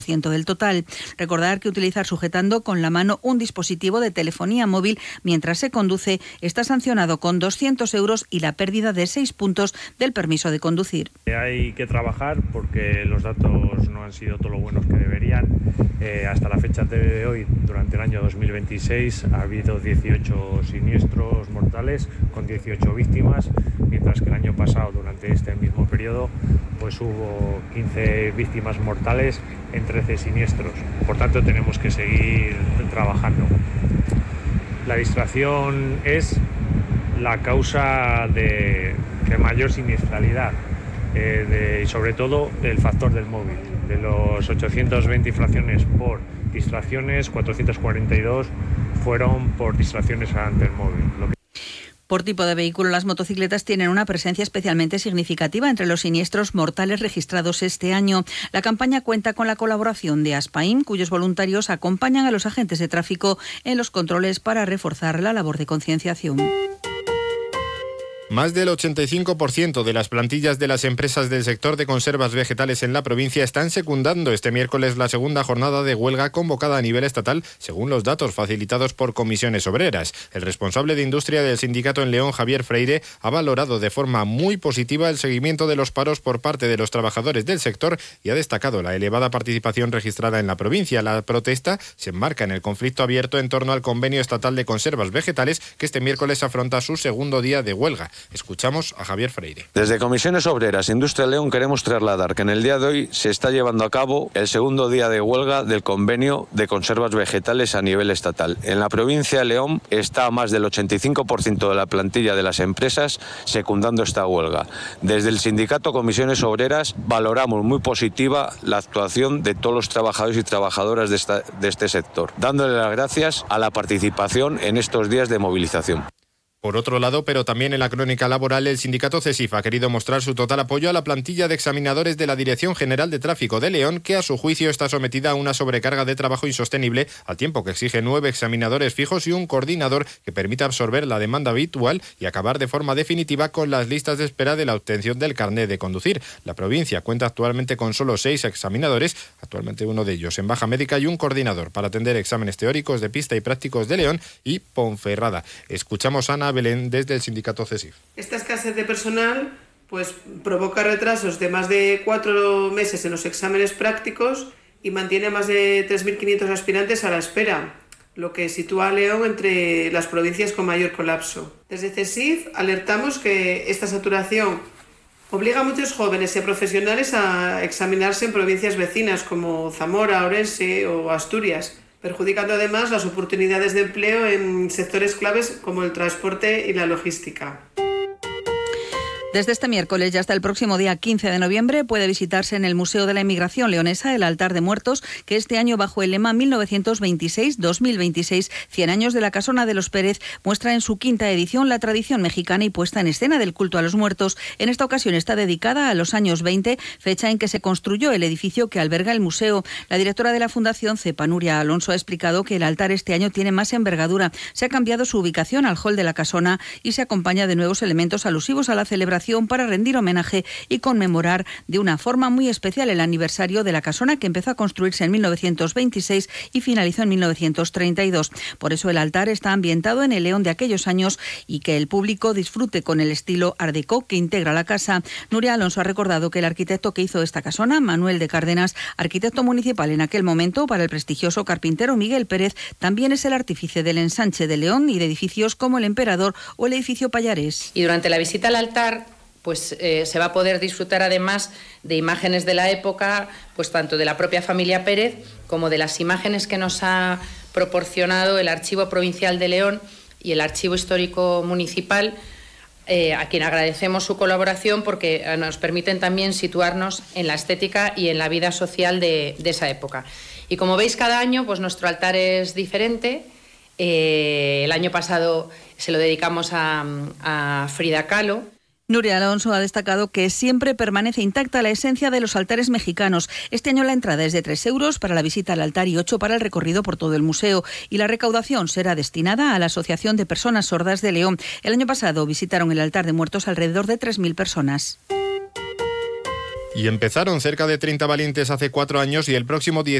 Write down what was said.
del total. Recordar que utilizar sujetando con la mano un dispositivo de telefonía móvil mientras se conduce está sancionado con 200 euros y la pérdida de 6 puntos del permiso de conducir. Hay que trabajar porque los datos no han sido todo lo buenos que deberían. Hasta la fecha de hoy, durante el año 2026, ha habido 18 siniestros mortales con 18 víctimas, mientras que el año pasado, durante este mismo periodo, pues hubo 15 víctimas mortales en 13 siniestros. Por tanto, tenemos que seguir trabajando. La distracción es la causa de mayor siniestralidad, y sobre todo el factor del móvil. De los 820 infracciones por distracciones, 442 fueron por distracciones ante el móvil. Por tipo de vehículo, las motocicletas tienen una presencia especialmente significativa entre los siniestros mortales registrados este año. La campaña cuenta con la colaboración de Aspaim, cuyos voluntarios acompañan a los agentes de tráfico en los controles para reforzar la labor de concienciación. Más del 85% de las plantillas de las empresas del sector de conservas vegetales en la provincia están secundando este miércoles la segunda jornada de huelga convocada a nivel estatal, según los datos facilitados por comisiones obreras. El responsable de industria del sindicato en León, Javier Freire, ha valorado de forma muy positiva el seguimiento de los paros por parte de los trabajadores del sector y ha destacado la elevada participación registrada en la provincia. La protesta se enmarca en el conflicto abierto en torno al convenio estatal de conservas vegetales, que este miércoles afronta su segundo día de huelga. Escuchamos a Javier Freire. Desde Comisiones Obreras e Industria León queremos trasladar que en el día de hoy se está llevando a cabo el segundo día de huelga del convenio de conservas vegetales a nivel estatal. En la provincia de León está más del 85% de la plantilla de las empresas secundando esta huelga. Desde el sindicato Comisiones Obreras valoramos muy positiva la actuación de todos los trabajadores y trabajadoras de este sector, dándole las gracias a la participación en estos días de movilización. Por otro lado, pero también en la crónica laboral, el sindicato CESIF ha querido mostrar su total apoyo a la plantilla de examinadores de la Dirección General de Tráfico de León, que a su juicio está sometida a una sobrecarga de trabajo insostenible, al tiempo que exige 9 examinadores fijos y un coordinador que permita absorber la demanda habitual y acabar de forma definitiva con las listas de espera de la obtención del carné de conducir. La provincia cuenta actualmente con solo 6 examinadores, actualmente uno de ellos en baja médica, y un coordinador para atender exámenes teóricos de pista y prácticos de León y Ponferrada. Escuchamos a Ana Belén desde el sindicato CESIF. Esta escasez de personal pues provoca retrasos de más de 4 meses en los exámenes prácticos y mantiene a más de 3.500 aspirantes a la espera, lo que sitúa a León entre las provincias con mayor colapso. Desde CESIF alertamos que esta saturación obliga a muchos jóvenes y profesionales a examinarse en provincias vecinas como Zamora, Orense o Asturias, perjudicando además las oportunidades de empleo en sectores claves como el transporte y la logística. Desde este miércoles y hasta el próximo día 15 de noviembre puede visitarse en el Museo de la Emigración Leonesa el altar de muertos, que este año, bajo el lema 1926-2026, 100 años de la Casona de los Pérez, muestra en su 5ª edición la tradición mexicana y puesta en escena del culto a los muertos. En esta ocasión está dedicada a los años 20, fecha en que se construyó el edificio que alberga el museo. La directora de la Fundación CEPA, Nuria Alonso, ha explicado que el altar este año tiene más envergadura. Se ha cambiado su ubicación al hall de la Casona y se acompaña de nuevos elementos alusivos a la celebración para rendir homenaje y conmemorar de una forma muy especial el aniversario de la Casona, que empezó a construirse en 1926 y finalizó en 1932. Por eso el altar está ambientado en el León de aquellos años y que el público disfrute con el estilo Art Deco que integra la casa. Nuria Alonso ha recordado que el arquitecto que hizo esta casona, Manuel de Cárdenas, arquitecto municipal en aquel momento para el prestigioso carpintero Miguel Pérez, también es el artífice del ensanche de León y de edificios como el Emperador o el edificio Payarés. Y durante la visita al altar se va a poder disfrutar además de imágenes de la época, pues tanto de la propia familia Pérez como de las imágenes que nos ha proporcionado el Archivo Provincial de León y el Archivo Histórico Municipal, a quien agradecemos su colaboración porque nos permiten también situarnos en la estética y en la vida social de esa época. Y como veis, cada año pues nuestro altar es diferente. El año pasado se lo dedicamos a Frida Kahlo. Nuria Alonso ha destacado que siempre permanece intacta la esencia de los altares mexicanos. Este año la entrada es de 3 euros para la visita al altar y 8 para el recorrido por todo el museo. Y la recaudación será destinada a la Asociación de Personas Sordas de León. El año pasado visitaron el altar de muertos alrededor de 3.000 personas. Y empezaron cerca de 30 valientes hace 4 años y el próximo